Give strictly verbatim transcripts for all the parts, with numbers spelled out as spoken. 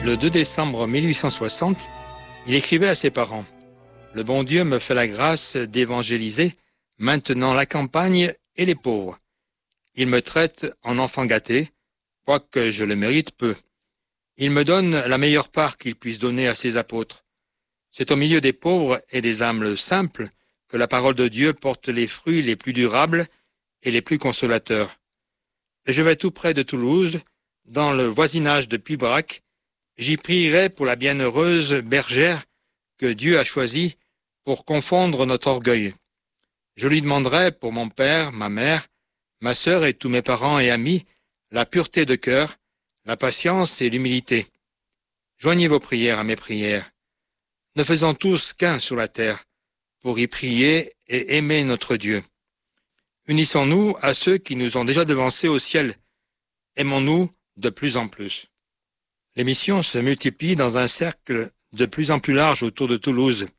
Le deux décembre mille huit cent soixante, il écrivait à ses parents « Le bon Dieu me fait la grâce d'évangéliser maintenant la campagne et les pauvres. Il me traite en enfant gâté, quoique je le mérite peu. Il me donne la meilleure part qu'il puisse donner à ses apôtres. C'est au milieu des pauvres et des âmes simples que la parole de Dieu porte les fruits les plus durables et les plus consolateurs. Je vais tout près de Toulouse, dans le voisinage de Pibrac. J'y prierai pour la bienheureuse bergère que Dieu a choisie pour confondre notre orgueil. Je lui demanderai pour mon père, ma mère, ma sœur et tous mes parents et amis la pureté de cœur, la patience et l'humilité. Joignez vos prières à mes prières. Ne faisons tous qu'un sur la terre pour y prier et aimer notre Dieu. Unissons-nous à ceux qui nous ont déjà devancés au ciel. Aimons-nous de plus en plus. Les missions se multiplient dans un cercle de plus en plus large autour de Toulouse.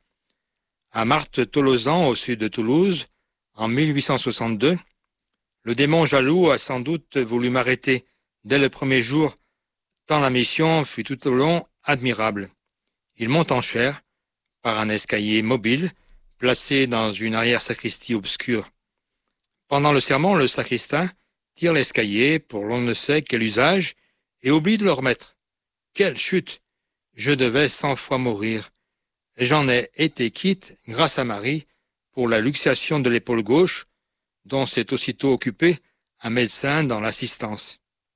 À Marthe-Tolosan, au sud de Toulouse, en mille huit cent soixante-deux, le démon jaloux a sans doute voulu m'arrêter dès le premier jour, tant la mission fut tout au long admirable. Il monte en chair par un escalier mobile placé dans une arrière-sacristie obscure. Pendant le sermon, le sacristain tire l'escalier pour l'on ne sait quel usage et oublie de le remettre. Quelle chute! Je devais cent fois mourir. J'en ai été quitte, grâce à Marie, pour la luxation de l'épaule gauche, dont s'est aussitôt occupé un médecin dans l'assistance.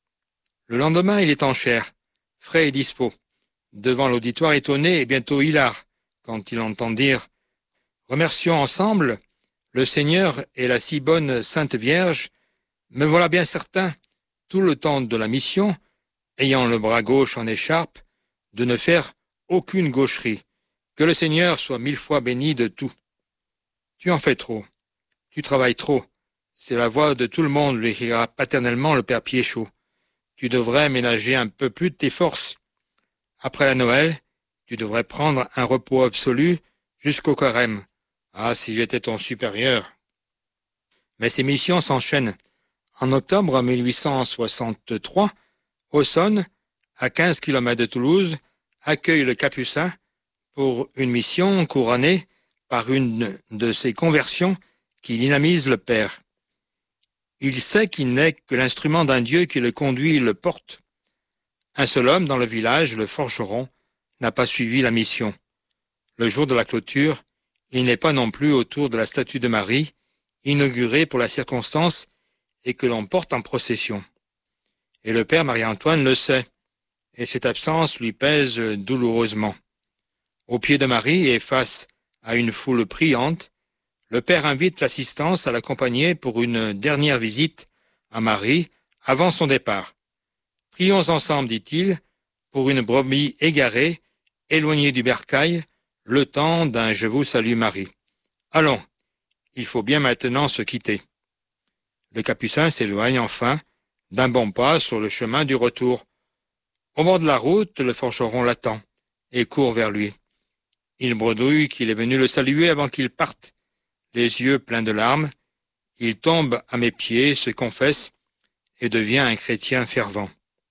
Le lendemain, il est en chair, frais et dispos, devant l'auditoire étonné et bientôt hilar, quand il entend dire « Remercions ensemble le Seigneur et la si bonne Sainte Vierge, me voilà bien certain, tout le temps de la mission, ayant le bras gauche en écharpe, de ne faire aucune gaucherie. Que le Seigneur soit mille fois béni de tout. Tu en fais trop. Tu travailles trop. C'est la voix de tout le monde, lui criera paternellement le père Piéchaud. Tu devrais ménager un peu plus de tes forces. Après la Noël, tu devrais prendre un repos absolu jusqu'au carême. Ah, si j'étais ton supérieur. Mais ces missions s'enchaînent. En octobre mille huit cent soixante-trois, Aussonne, à quinze kilomètres de Toulouse, accueille le Capucin pour une mission couronnée par une de ces conversions qui dynamise le Père. Il sait qu'il n'est que l'instrument d'un Dieu qui le conduit et le porte. Un seul homme dans le village, le forgeron, n'a pas suivi la mission. Le jour de la clôture, il n'est pas non plus autour de la statue de Marie, inaugurée pour la circonstance et que l'on porte en procession. Et le père Marie-Antoine le sait, et cette absence lui pèse douloureusement. Au pied de Marie et face à une foule priante, le père invite l'assistance à l'accompagner pour une dernière visite à Marie avant son départ. Prions ensemble, dit-il, pour une brebis égarée, éloignée du bercail, le temps d'un Je vous salue Marie. Allons, il faut bien maintenant se quitter. Le Capucin s'éloigne enfin d'un bon pas sur le chemin du retour. Au bord de la route, le forgeron l'attend et court vers lui. Il bredouille qu'il est venu le saluer avant qu'il parte. Les yeux pleins de larmes, il tombe à mes pieds, se confesse et devient un chrétien fervent.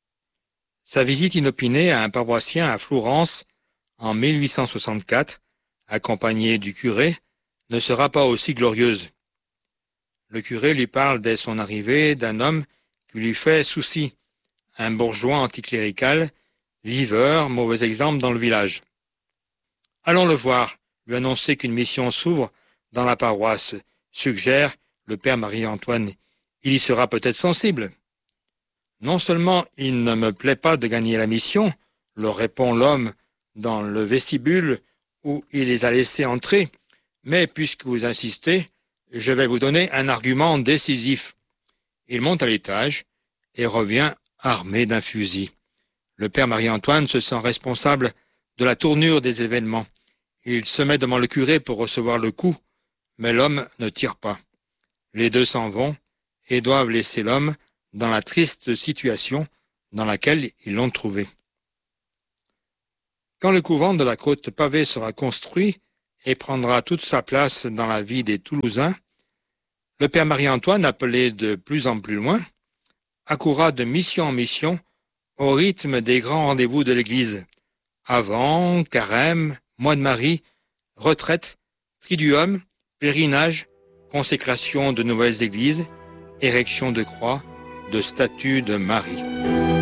Sa visite inopinée à un paroissien à Florence en mille huit cent soixante-quatre, accompagné du curé, ne sera pas aussi glorieuse. Le curé lui parle dès son arrivée d'un homme qui lui fait souci, un bourgeois anticlérical, viveur, mauvais exemple dans le village. Allons le voir, lui annoncer qu'une mission s'ouvre dans la paroisse, suggère le père Marie-Antoine. Il y sera peut-être sensible. Non seulement il ne me plaît pas de gagner la mission, leur répond l'homme dans le vestibule où il les a laissés entrer, mais puisque vous insistez, je vais vous donner un argument décisif. Il monte à l'étage et revient armé d'un fusil. Le père Marie-Antoine se sent responsable de la tournure des événements. Il se met devant le curé pour recevoir le coup, mais l'homme ne tire pas. Les deux s'en vont et doivent laisser l'homme dans la triste situation dans laquelle ils l'ont trouvé. Quand le couvent de la Côte Pavée sera construit et prendra toute sa place dans la vie des Toulousains, le père Marie-Antoine, appelé de plus en plus loin, accourra de mission en mission au rythme des grands rendez-vous de l'Église. Avant, carême, mois de Marie, retraite, triduum, pèlerinage, consécration de nouvelles églises, érection de croix, de statues de Marie.